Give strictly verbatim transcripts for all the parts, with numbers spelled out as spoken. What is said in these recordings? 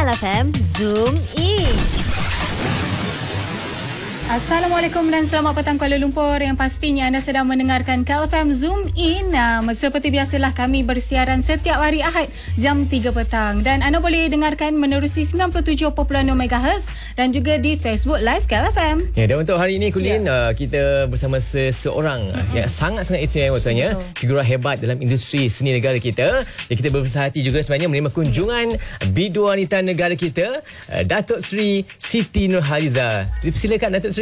K L F M Zoom In. Assalamualaikum dan selamat petang Kuala Lumpur. Yang pastinya anda sedang mendengarkan K L F M Zoom In. Uh, seperti biasalah kami bersiaran setiap hari Ahad jam tiga petang. Dan anda boleh dengarkan menerusi sembilan puluh tujuh perpuluhan enam megahertz dan juga di Facebook Live K L F M. Ya, dan untuk hari ini Kulin, ya. uh, kita bersama seseorang mm-hmm. yang sangat-sangat istimewa sebenarnya. Figura hebat dalam industri seni negara kita. Yang kita berbesar hati juga sebenarnya menerima kunjungan bidu wanita negara kita, uh, Datuk Seri Siti Nurhaliza. Silakan Datuk Seri.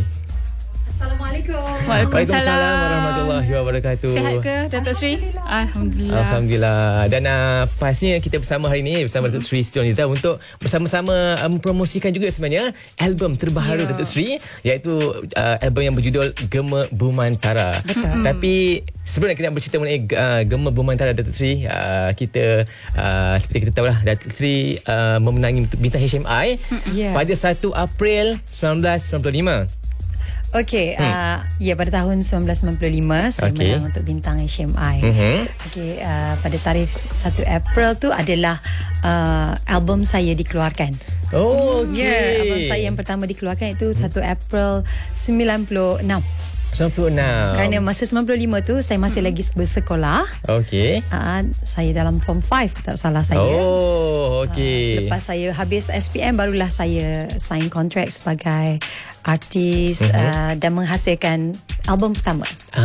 Assalamualaikum. Waalaikumsalam warahmatullahi wabarakatuh. Sihat ke Datuk Seri? Alhamdulillah. Alhamdulillah. Dan uh, pastinya kita bersama hari ini bersama Datuk Seri Siti Nurhaliza untuk bersama-sama uh, mempromosikan juga sebenarnya album terbaru yeah. Datuk Seri, iaitu uh, album yang berjudul Gema Bumantara. Betul. Tapi sebelum kita nak bercerita mengenai uh, Gema Bumantara Datuk Seri, uh, kita uh, seperti kita tahu lah, Datuk Seri uh, memenangi bintang H M I yeah. pada satu April sembilan belas sembilan puluh lima. Okey, hmm. uh, ya pada tahun sembilan belas sembilan puluh lima saya okay. menang untuk bintang H M I. Mm-hmm. Okey, uh, pada tarikh satu April tu adalah uh, album saya dikeluarkan. Oh, okey. Ya, yeah, album saya yang pertama dikeluarkan itu satu April sembilan puluh enam. sembilan puluh enam. Kerana masa sembilan puluh lima tu saya masih hmm. lagi bersekolah. Okey. Uh, saya dalam form lima tak salah saya. Oh, okey. Uh, selepas saya habis S P M barulah saya sign kontrak sebagai artis uh-huh. uh, dan menghasilkan album pertama.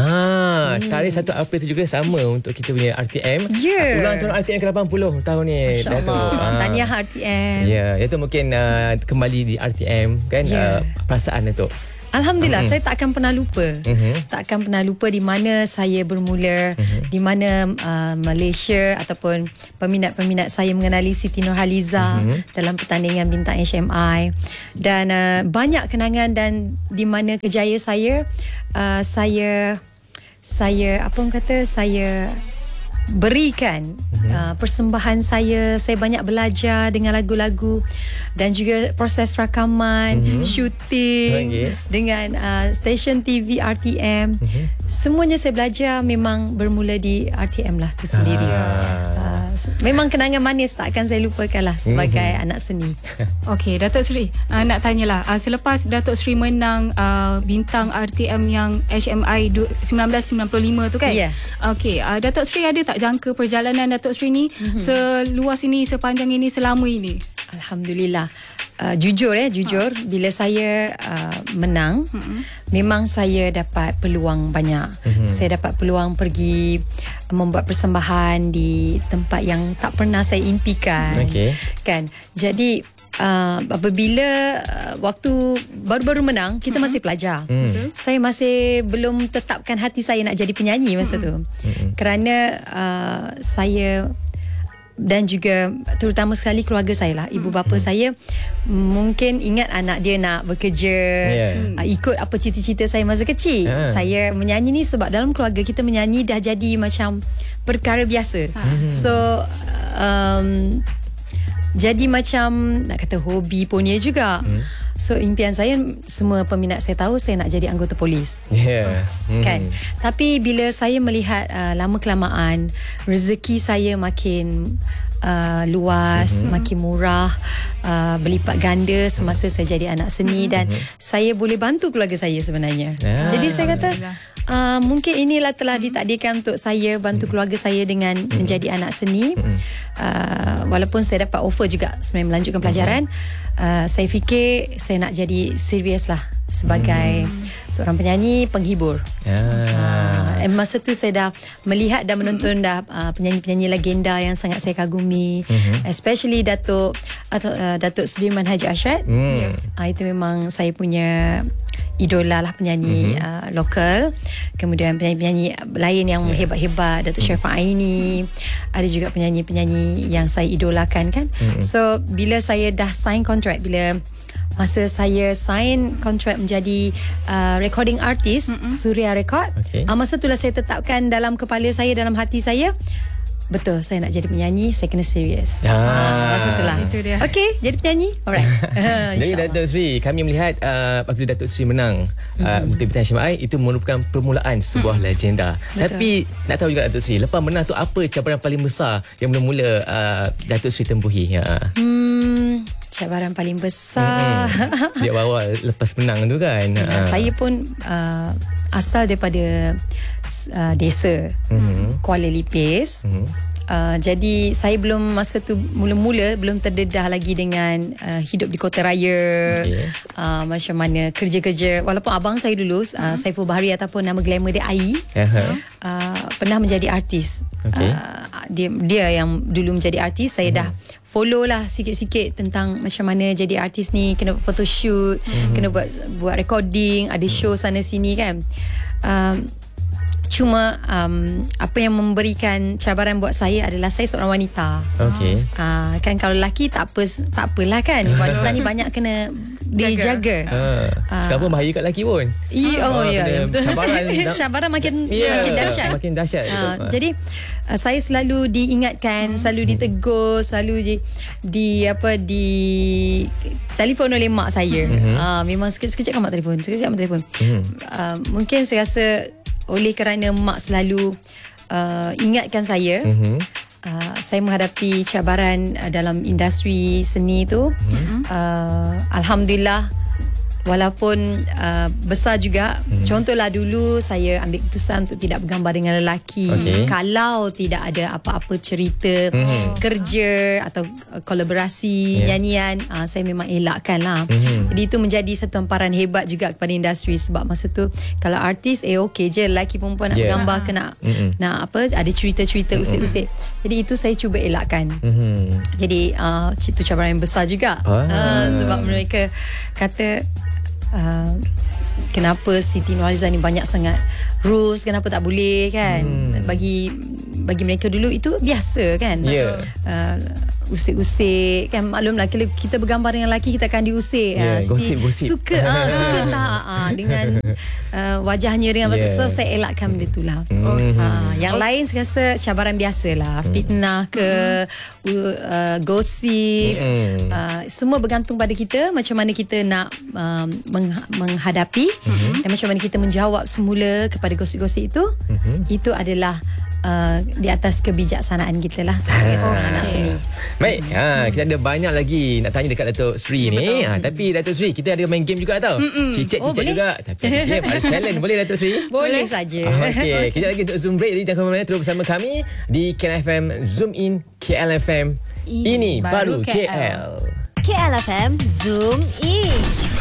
Ah, hmm. tarikh satu April tu juga sama untuk kita punya R T M. Yeah. Ulang tahun R T M ke lapan puluh tahun ni. Masya-Allah. Ah. Tahniah R T M. Ya, yeah, itu mungkin uh, kembali di R T M kan, yeah. uh, perasaan itu. Alhamdulillah, mm-hmm. saya tak akan pernah lupa. Mm-hmm. Tak akan pernah lupa di mana saya bermula, mm-hmm. di mana uh, Malaysia ataupun peminat-peminat saya mengenali Siti Nurhaliza mm-hmm. dalam pertandingan bintang H M I. Dan uh, banyak kenangan, dan di mana kejayaan saya, uh, saya, saya, apa orang kata, saya berikan mm-hmm. uh, persembahan saya. Saya banyak belajar dengan lagu-lagu dan juga proses rakaman, mm-hmm. syuting okay. dengan uh, stesen T V R T M. Mm-hmm. Semuanya saya belajar memang bermula di R T M lah tu sendiri. Ah. Uh, memang kenangan manis tak akan saya lupakan lah sebagai mm-hmm. anak seni. Okey, Datuk Seri, uh, nak tanyalah, uh, selepas Datuk Seri menang uh, bintang R T M yang H M I sembilan belas sembilan puluh lima tu kan? Ya. Yeah. Okey, uh, Datuk Seri ada tak jangka perjalanan Datuk Seri ni mm-hmm. seluas ini, sepanjang ini, selama ini? Alhamdulillah. Uh, jujur ya, jujur ha. bila saya uh, menang, mm-hmm. memang saya dapat peluang banyak. Mm-hmm. Saya dapat peluang pergi membuat persembahan di tempat yang tak pernah saya impikan. Okay. Kan? Jadi uh, apabila uh, waktu baru-baru menang, kita mm-hmm. masih pelajar. Mm-hmm. Saya masih belum tetapkan hati saya nak jadi penyanyi masa mm-hmm. tu. Mm-hmm. Kerana uh, saya dan juga terutama sekali keluarga saya lah, ibu bapa hmm. saya mungkin ingat anak dia nak bekerja, yeah. uh, ikut apa cita-cita saya masa kecil. Yeah. Saya menyanyi ni sebab dalam keluarga kita menyanyi dah jadi macam perkara biasa. Hmm. So um, jadi macam nak kata hobi pun ya juga. Hmm. So impian saya, semua peminat saya tahu saya nak jadi anggota polis. Yeah. Mm. Kan? Tapi bila saya melihat uh, lama kelamaan rezeki saya makin uh, luas, mm-hmm. makin murah, uh, berlipat ganda semasa saya jadi anak seni, dan mm-hmm. saya boleh bantu keluarga saya sebenarnya. Yeah. Jadi saya kata uh, mungkin inilah telah ditakdirkan untuk saya bantu keluarga saya dengan mm-hmm. menjadi anak seni. Mm-hmm. Uh, walaupun saya dapat offer juga sebenarnya melanjutkan pelajaran, mm-hmm. uh, saya fikir saya nak jadi serius lah sebagai hmm. seorang penyanyi penghibur. Ah. Uh, masa tu saya dah melihat dan menonton dah uh, penyanyi-penyanyi legenda yang sangat saya kagumi, mm-hmm. especially Datuk atau uh, Datuk Sudirman Haji Arsyad. Mm. Uh, itu memang saya punya idola lah, penyanyi mm-hmm. uh, lokal. Kemudian penyanyi-penyanyi lain yang yeah. hebat-hebat, Datuk mm-hmm. Sharifah Aini. Ada juga penyanyi-penyanyi yang saya idolakan kan. Mm-hmm. So bila saya dah sign kontrak, bila masa saya sign kontrak menjadi uh, recording artist, mm-hmm. Suria Record, okay. uh, masa itulah saya tetapkan dalam kepala saya, dalam hati saya, betul, saya nak jadi penyanyi, saya kena serius. Ah. Ah, masa itulah. Itu dia. Okey, jadi penyanyi. Alright. Jadi InsyaAllah. Datuk Seri, kami melihat uh, apabila Datuk Seri menang uh, untuk Bintang Hashim Ai, itu merupakan permulaan sebuah legenda. Betul. Tapi nak tahu juga Datuk Seri, lepas menang tu apa cabaran paling besar yang mula-mula uh, Datuk Seri tempuhi? Ya. Hmm, cabaran paling besar. Hmm. Di awal lepas menang tu kan. Uh, Ah. saya pun uh, asal daripada uh, desa Mhm. Kuala Lipis. Mhm. Uh, jadi saya belum masa tu mula-mula belum terdedah lagi dengan uh, hidup di kota raya. Okey. Uh, macam mana kerja-kerja, walaupun abang saya dulu uh, Saiful Bahari ataupun nama glamour dia Ai, Aha. uh, pernah menjadi artis. Okey. Uh, dia dia yang dulu menjadi artis. Saya dah follow lah sikit-sikit tentang macam mana jadi artis ni, kena buat photoshoot, kena buat buat recording, ada show sana sini kan. Um, Cuma um, apa yang memberikan cabaran buat saya adalah saya seorang wanita. Okey. Uh, kan kalau lelaki tak apa tak apalah kan. Wanita ni banyak kena dijaga. Ah. Sekarang pun bahaya kat lelaki pun. I, oh Ah, ya, kena betul. cabaran, Cabaran makin Ya, makin dahsyat. Makin dahsyat. Uh, betul. jadi uh, saya selalu diingatkan, selalu ditegur, selalu di, di apa di telefon oleh mak saya. Uh, memang sekejap-sekejap kan mak telefon, sekejap mak telefon. Uh, mungkin saya rasa oleh kerana mak selalu uh, ingatkan saya, Mhm. uh, saya menghadapi cabaran uh, dalam industri seni tu. Uh, Alhamdulillah, walaupun uh, besar juga. Hmm. Contohlah dulu saya ambil keputusan untuk tidak bergambar dengan lelaki. Okey. Kalau tidak ada apa-apa cerita Hmm. kerja atau uh, kolaborasi Yeah. nyanyian, uh, saya memang elakkan lah. Hmm. Jadi itu menjadi satu hamparan hebat juga kepada industri, sebab masa tu kalau artis eh okey je, lelaki perempuan nak Yeah. bergambar kena Mm-mm. nak apa, ada cerita-cerita usik-usik. Jadi itu saya cuba elakkan. Mhm. Jadi uh, itu cabaran yang besar juga. Ah. Uh, sebab mereka kata uh, kenapa Siti Nurhaliza ni banyak sangat rules, kenapa tak boleh kan. Hmm. Bagi bagi mereka dulu itu biasa kan. Ya. Uh, usik-usik kan, maklumlah kalau kita bergambar dengan lelaki kita akan diusik. Ya, Ah, Siti gosip-gosip. Suka ah, suka tak ah, dengan uh, wajahnya dengan Ya. so saya elakkan benda tu lah. Mhm. Ah, yang lain saya rasa cabaran biasa lah, fitnah ke uh, uh, gosip. Mhm. Uh, semua bergantung pada kita macam mana kita nak um, meng- menghadapi dan macam mana kita menjawab semula kepada gosip-gosip itu. Itu adalah uh, di atas kebijaksanaan kita lah sebagai seorang anak seni. Baik, ha, kita ada banyak lagi nak tanya dekat Datuk Seri ni. Ha, tapi Datuk Seri, kita ada main game juga tau. Cicit-cicit Oh, boleh? juga. Tapi ada game, ada challenge. Boleh Datuk Seri? Boleh saja. Ah, Okey, kejap lagi untuk Zoom break. Jadi jangan mana-mana, terus bersama kami di K L F M Zoom In K L F M. Ini, baru K L. K L F M Zoom In.